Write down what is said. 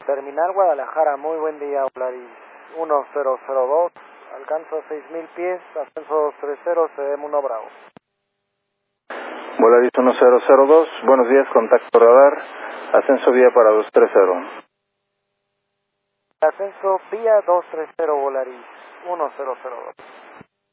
Terminal Guadalajara, muy buen día, Volaris 1002, alcanzo 6000 pies, ascenso 230, CDM 1 Bravo. Volaris 1002, buenos días, contacto radar, ascenso vía para 230. Ascenso vía 230, Volaris 1002.